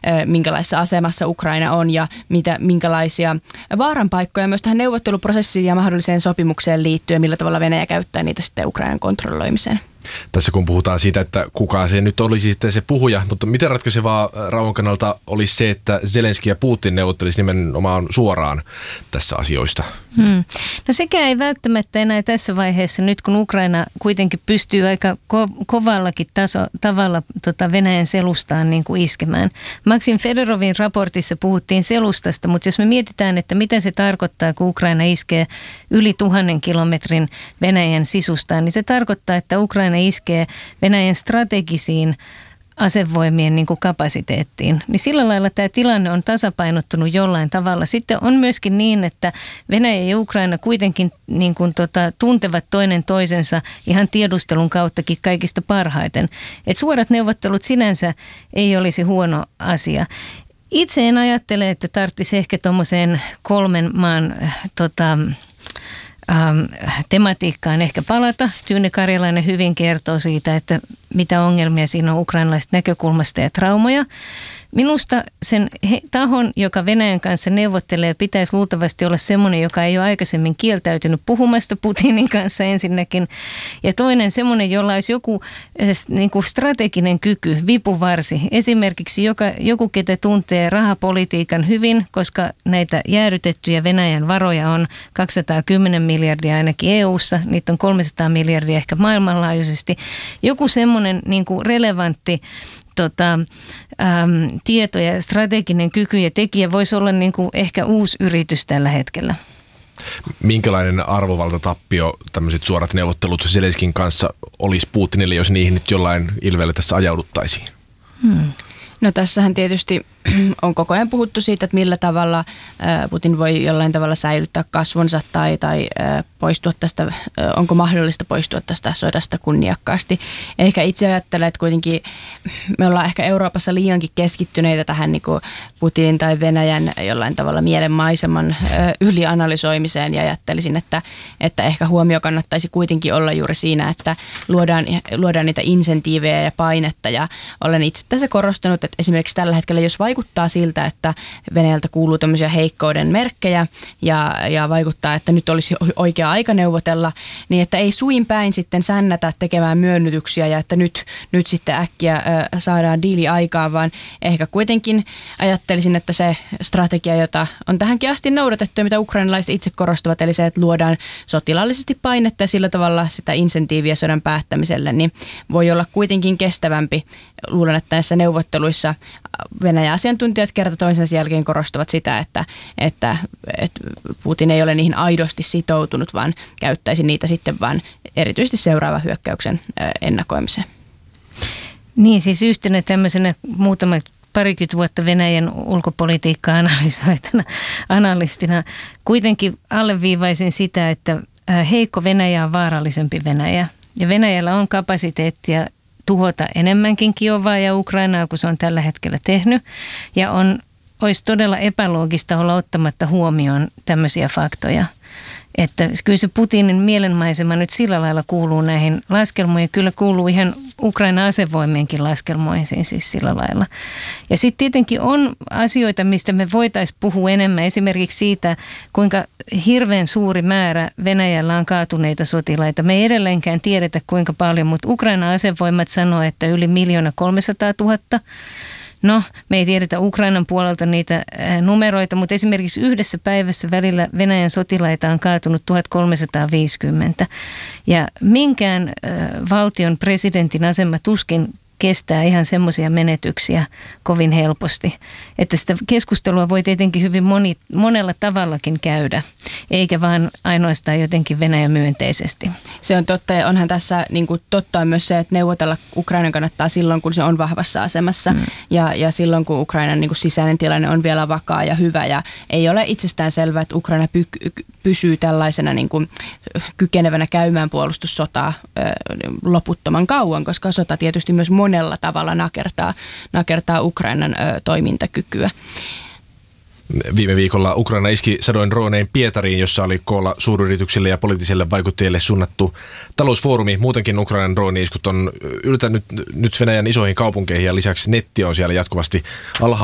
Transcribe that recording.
minkälaisessa asemassa Ukraina on ja minkälaisia vaaranpaikkoja myös tähän neuvotteluprosessiin ja mahdolliseen sopimukseen liittyen, millä tavalla Venäjä käyttää niitä sitten Ukrainan kontrolloimiseen. Tässä kun puhutaan siitä, että kuka se nyt olisi sitten se puhuja, mutta miten ratkaisevaa rauhan kannalta olisi se, että Zelenski ja Putin neuvottelisi nimenomaan suoraan tässä asioista? No sekä ei välttämättä enää tässä vaiheessa, nyt kun Ukraina kuitenkin pystyy aika kovallakin tavalla Venäjän selustaan niin kuin iskemään. Maksim Fedorovin raportissa puhuttiin selustasta, mutta jos me mietitään, että mitä se tarkoittaa, kun Ukraina iskee yli 1000 kilometrin Venäjän sisustaan, niin se tarkoittaa, että Ukraina iskee Venäjän strategisiin asevoimien niin kuin kapasiteettiin, niin sillä lailla tämä tilanne on tasapainottunut jollain tavalla. Sitten on myöskin niin, että Venäjä ja Ukraina kuitenkin niin kuin tuntevat toinen toisensa ihan tiedustelun kauttakin kaikista parhaiten. Et suorat neuvottelut sinänsä ei olisi huono asia. Itse en ajattele, että tarvitsisi ehkä tuommoiseen 3 maan tematiikkaan ehkä palata. Tyyni Karjalainen hyvin kertoo siitä, että mitä ongelmia siinä on ukrainalaisesta näkökulmasta ja traumoja. Minusta sen tahon, joka Venäjän kanssa neuvottelee, pitäisi luultavasti olla semmoinen, joka ei ole aikaisemmin kieltäytynyt puhumasta Putinin kanssa ensinnäkin. Ja toinen semmoinen, jolla olisi joku niin kuin strateginen kyky, vipuvarsi. Esimerkiksi joku, ketä tuntee rahapolitiikan hyvin, koska näitä jäädytettyjä Venäjän varoja on 210 miljardia ainakin EU:ssa, niitä on 300 miljardia ehkä maailmanlaajuisesti. Joku semmoinen niin kuin relevantti tieto ja strateginen kyky ja tekijä voisi olla niin kuin ehkä uusi yritys tällä hetkellä. Minkälainen arvovaltatappio tämmöiset suorat neuvottelut Zelenskin kanssa olisi Putinille, jos niihin nyt jollain ilveellä tässä ajauduttaisiin? No tässähän tietysti on koko ajan puhuttu siitä, että millä tavalla Putin voi jollain tavalla säilyttää kasvonsa tai poistua tästä, onko mahdollista poistua tästä sodasta kunniakkaasti. Ehkä itse ajattelen, että kuitenkin me ollaan ehkä Euroopassa liiankin keskittyneitä tähän niin kuin Putinin tai Venäjän jollain tavalla mielenmaiseman ylianalysoimiseen ja ajattelisin, että ehkä huomio kannattaisi kuitenkin olla juuri siinä, että luodaan niitä insentiivejä ja painetta ja olen itse tässä korostanut, että esimerkiksi tällä hetkellä, jos vaikuttaa siltä, että Venäjältä kuuluu tämmöisiä heikkouden merkkejä ja vaikuttaa, että nyt olisi oikea aika neuvotella, niin että ei suin päin sitten sännätä tekemään myönnytyksiä ja että nyt sitten äkkiä saadaan diili aikaan, vaan ehkä kuitenkin ajattelisin, että se strategia, jota on tähänkin asti noudatettu ja mitä ukrainalaiset itse korostavat, eli se, että luodaan sotilaallisesti painetta ja sillä tavalla sitä insentiiviä sodan päättämiselle, niin voi olla kuitenkin kestävämpi. Luulen, että näissä neuvotteluissa Venäjän asiantuntijat kerta toisensa jälkeen korostavat sitä, että Putin ei ole niihin aidosti sitoutunut, vaan käyttäisi niitä sitten vain erityisesti seuraavan hyökkäyksen ennakoimiseen. Niin, siis yhtenä tämmöisenä parikymmentä vuotta Venäjän ulkopolitiikkaa analystina kuitenkin alleviivaisin sitä, että heikko Venäjä on vaarallisempi Venäjä. Ja Venäjällä on kapasiteettia tuhota enemmänkin Kiovaa ja Ukrainaa, kuin se on tällä hetkellä tehnyt. Ja olisi todella epäloogista olla ottamatta huomioon tämmöisiä faktoja. Että kyllä se Putinin mielenmaisema nyt sillä lailla kuuluu näihin laskelmoihin. Kyllä kuuluu ihan Ukraina asevoimienkin laskelmoihin siis sillä lailla. Ja sitten tietenkin on asioita, mistä me voitaisiin puhua enemmän. Esimerkiksi siitä, kuinka hirveän suuri määrä Venäjällä on kaatuneita sotilaita. Me ei edelleenkään tiedetä kuinka paljon, mutta Ukraina asevoimat sanoo, että yli 1 300 000. No, me ei tiedetä Ukrainan puolelta niitä numeroita, mutta esimerkiksi yhdessä päivässä välillä Venäjän sotilaita on kaatunut 1350. Ja minkään valtion presidentin asema tuskin kestää ihan semmoisia menetyksiä kovin helposti. Että sitä keskustelua voi tietenkin hyvin monella tavallakin käydä, eikä vaan ainoastaan jotenkin Venäjä myönteisesti. Se on totta ja onhan tässä niin kuin totta on myös se, että neuvotella Ukrainan kannattaa silloin, kun se on vahvassa asemassa ja silloin, kun Ukrainan niin kuin sisäinen tilanne on vielä vakaa ja hyvä ja ei ole itsestään selvää, että Ukraina pysyy tällaisena niin kuin kykenevänä käymään puolustussotaa loputtoman kauan, koska sota tietysti myös monella tavalla nakertaa Ukrainan toimintakykyä. Viime viikolla Ukraina iski sadoin dronein Pietariin, jossa oli koolla suuryrityksille ja poliittisille vaikuttajille suunnattu talousfoorumi. Muutenkin Ukrainan drone-iskut on yltänyt nyt Venäjän isoihin kaupunkeihin ja lisäksi netti on siellä jatkuvasti alhaalla.